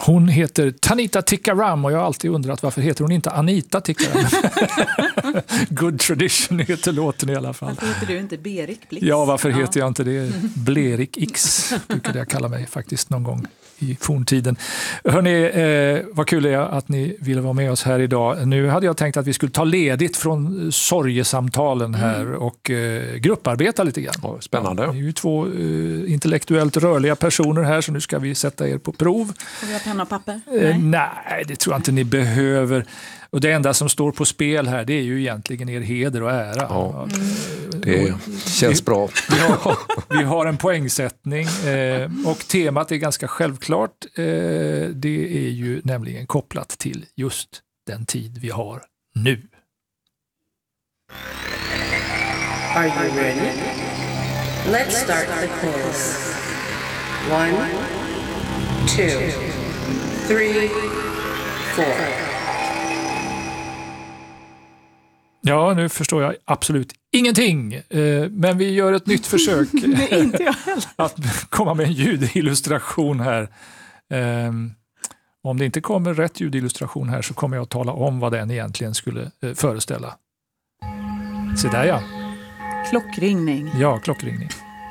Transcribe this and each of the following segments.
Hon heter Tanita Tikaram och jag har alltid undrat varför heter hon inte Anita Tikaram. Good Tradition heter låten i alla fall. Varför heter du inte Berik Blix? Ja, varför heter jag inte det? Blerik X brukade jag kalla mig faktiskt någon gång i forntiden. Hörrni, vad kul det är att ni ville vara med oss här idag. Nu hade jag tänkt att vi skulle ta ledigt från sorgesamtalen här och grupparbeta lite grann. Ja, spännande. Ja, det är ju två intellektuellt rörliga personer här, så nu ska vi sätta er på prov. Får vi ha penna och papper? Nej, det tror jag inte ni behöver. Och det enda som står på spel här, det är ju egentligen er heder och ära. Ja, det känns bra. Vi har en poängsättning och temat är ganska självklart. Det är ju nämligen kopplat till just den tid vi har nu. Are you ready? Let's start the quiz. 1, 2, 3, 4. Ja, nu förstår jag absolut ingenting. Men vi gör ett nytt försök Inte jag heller. att komma med en ljudillustration här. Om det inte kommer rätt ljudillustration här så kommer jag att tala om vad den egentligen skulle föreställa. Se där ja. Klockringning. Ja, klockringning.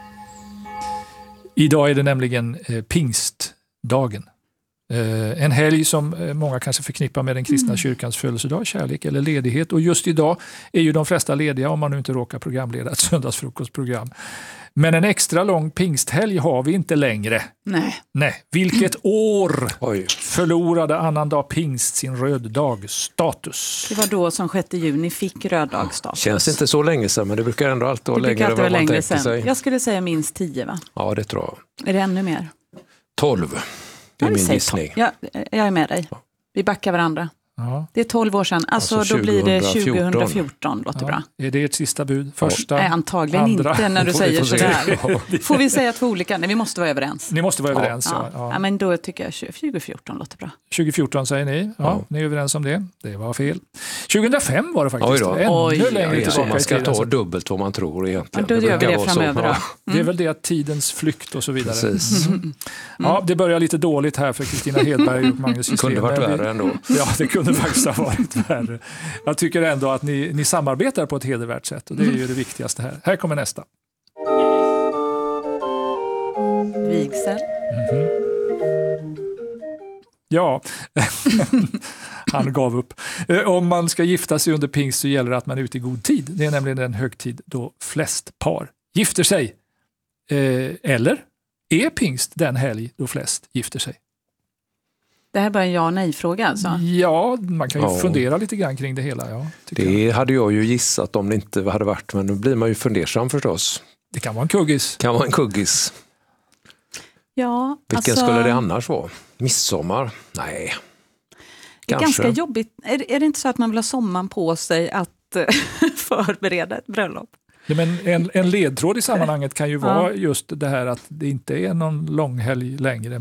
Idag är det nämligen pingstdagen. En helg som många kanske förknippar med den kristna kyrkans födelsedag, kärlek eller ledighet. Och just idag är ju de flesta lediga om man nu inte råkar programleda ett söndagsfrukostprogram. Men en extra lång pingsthelg har vi inte längre. Nej. Vilket år förlorade annandag pingst sin röddag-status? Det var då som 6 juni fick röddag-status. Känns inte så länge sedan, men det brukar ändå alltid vara längre än vad man tänker sig. Jag skulle säga minst 10, va? Ja, det tror jag. Är det ännu mer? 12. Det är min gissning. Jag är med dig. Vi backar varandra. Ja. Det är 12 år sedan. Alltså då blir det 2014. Låter bra. Är det ett sista bud? Första? Nej, antagligen andra. inte när du säger sådär. Får vi säga 2 olika? Nej, vi måste vara överens. Ni måste vara överens. Ja, men då tycker jag 2014 låter bra. 2014 säger ni. Ja, ni är överens om det. Det var fel. 2005 var det faktiskt. Ännu längre tillbaka. Man ska ta dubbelt vad man tror egentligen. Ja, då gör vi det framöver då. Det är väl det att tidens flykt och så vidare. Precis. Ja, det börjar lite dåligt här för Kristina Hedberg och Magnus Gisslén. Det kunde varit värre ändå. Ja, det kunde faktiskt ha varit värre. Jag tycker ändå att ni samarbetar på ett hedervärt sätt och det är ju det viktigaste här. Här kommer nästa. Vigsel. Ja, han gav upp. Om man ska gifta sig under pingst så gäller det att man är ute i god tid. Det är nämligen den högtid då flest par gifter sig. Eller är pingst den helg då flest gifter sig? Det här är bara en ja- och nej-fråga alltså? Ja, man kan ju fundera lite grann kring det hela. Ja, det hade jag ju gissat om det inte hade varit, men nu blir man ju fundersam förstås. Det kan vara en kuggis. Kan vara en kuggis. Ja, Vilken skulle det annars vara? Midsommar? Nej. Det är ganska jobbigt. Är det inte så att man vill ha sommaren på sig att förbereda ett bröllop? Ja, men en ledtråd i sammanhanget kan ju vara just det här att det inte är någon långhelg längre.